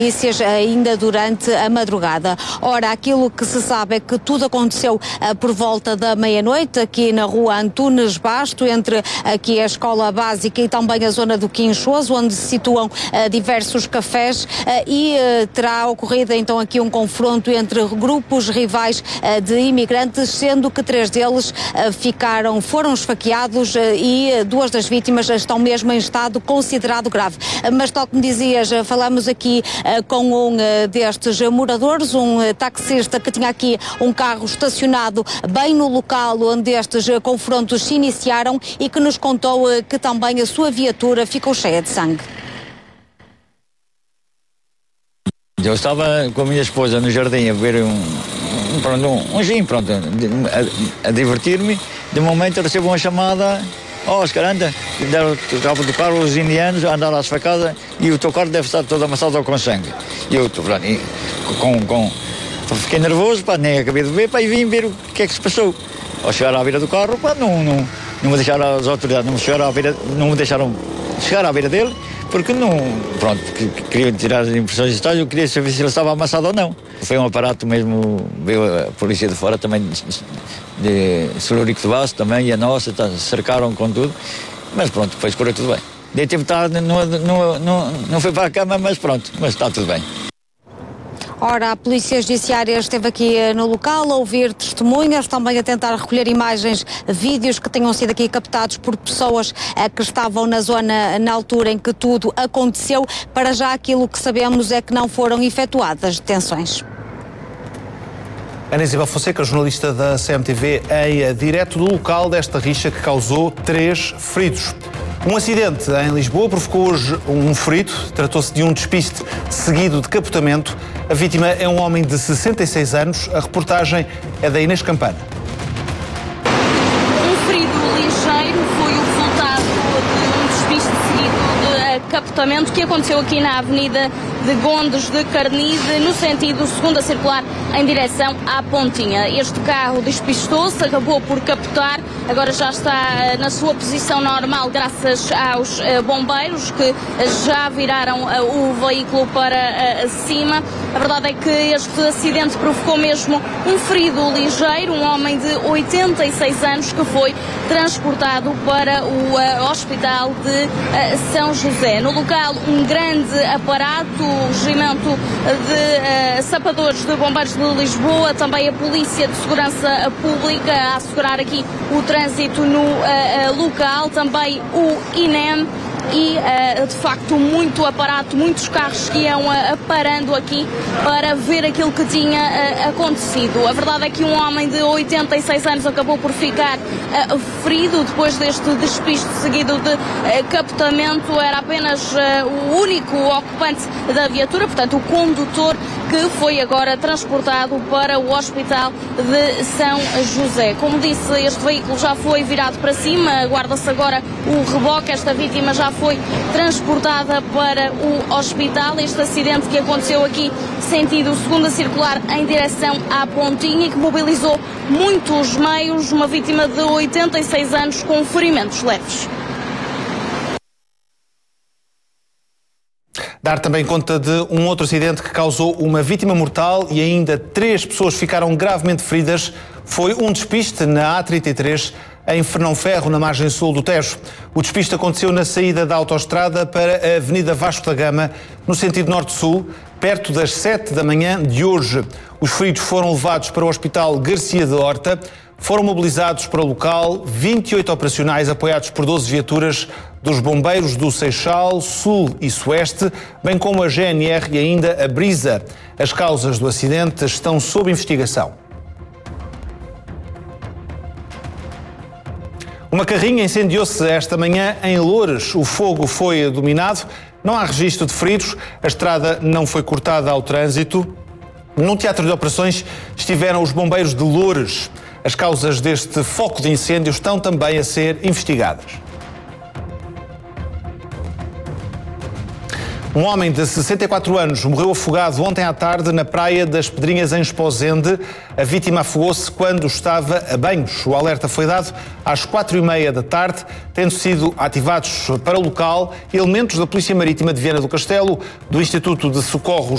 ainda durante a madrugada. Ora, aquilo que se sabe é que tudo aconteceu por volta da meia-noite, aqui na rua Antunes Basto, entre aqui a escola básica e também a zona do Quinchoso, onde se situam diversos cafés, e terá ocorrido então aqui um confronto entre grupos rivais de imigrantes, sendo que 3 deles foram esfaqueados e 2 das vítimas estão mesmo em estado considerado grave. Mas, tal como dizias, falamos aqui com um destes moradores, um taxista que tinha aqui um carro estacionado bem no local onde estes confrontos se iniciaram e que nos contou que também a sua viatura ficou cheia de sangue. Eu estava com a minha esposa no jardim a beber um gin, a divertir-me. De momento eu recebo uma chamada: Oscar, anda, deram do carro os indianos a andar às facadas e o teu carro deve estar todo amassado com sangue. E eu fiquei nervoso, nem acabei de beber, e vim ver o que é que se passou. Ao chegar à beira do carro, não me deixaram, as autoridades não me deixaram chegar à beira dele, porque queriam tirar as impressões e tal, eu queria saber se ele estava amassado ou não. Foi um aparato mesmo, veio a polícia de fora também, de Celurico de Basto também, e a nossa, cercaram com tudo, mas pronto, depois correu tudo bem. Dei tempo de estar, não foi para a cama, mas pronto, mas está tudo bem. Ora, a Polícia Judiciária esteve aqui no local a ouvir testemunhas, também a tentar recolher imagens, vídeos que tenham sido aqui captados por pessoas que estavam na zona na altura em que tudo aconteceu. Para já, aquilo que sabemos é que não foram efetuadas detenções. Ana Isabel Fonseca, jornalista da CMTV, em direto do local desta rixa que causou 3 feridos. Um acidente em Lisboa provocou hoje um ferido. Tratou-se de um despiste seguido de capotamento. A vítima é um homem de 66 anos. A reportagem é da Inês Campana. Um ferido ligeiro foi o resultado de um despiste seguido de capotamento que aconteceu aqui na Avenida de Gondes de Carnide, no sentido segunda circular, em direção à Pontinha. Este carro despistou-se, acabou por capotar, agora já está na sua posição normal graças aos bombeiros que já viraram o veículo para cima. A verdade é que este acidente provocou mesmo um ferido ligeiro, um homem de 86 anos que foi transportado para o Hospital de São José. No local, um grande aparato, o regimento de sapadores de bombeiros de Lisboa, também a Polícia de Segurança Pública a assegurar aqui o trânsito no local, também o INEM e, de facto, muito aparato, muitos carros que iam parando aqui para ver aquilo que tinha acontecido. A verdade é que um homem de 86 anos acabou por ficar ferido depois deste despiste seguido de capotamento. Era apenas o único ocupante da viatura, portanto, o condutor, que foi agora transportado para o Hospital de São José. Como disse, este veículo já foi virado para cima, aguarda-se agora o reboque. Esta vítima já foi transportada para o hospital. Este acidente que aconteceu aqui, sentido segunda circular, em direção à Pontinha, e que mobilizou muitos meios, uma vítima de 86 anos com ferimentos leves. Dar também conta de um outro acidente que causou uma vítima mortal e ainda 3 pessoas ficaram gravemente feridas. Foi um despiste na A33, em Fernão-Ferro, na margem sul do Tejo. O despiste aconteceu na saída da autoestrada para a Avenida Vasco da Gama, no sentido norte-sul, perto das 7 da manhã de hoje. Os feridos foram levados para o Hospital Garcia de Horta. Foram mobilizados para o local 28 operacionais apoiados por 12 viaturas dos bombeiros do Seixal, Sul e Sueste, bem como a GNR e ainda a Brisa. As causas do acidente estão sob investigação. Uma carrinha incendiou-se esta manhã em Loures. O fogo foi dominado. Não há registro de feridos. A estrada não foi cortada ao trânsito. Num teatro de operações estiveram os bombeiros de Loures. As causas deste foco de incêndio estão também a ser investigadas. Um homem de 64 anos morreu afogado ontem à tarde na Praia das Pedrinhas, em Esposende. A vítima afogou-se quando estava a banhos. O alerta foi dado às 4h30 da tarde, tendo sido ativados para o local elementos da Polícia Marítima de Viana do Castelo, do Instituto de Socorros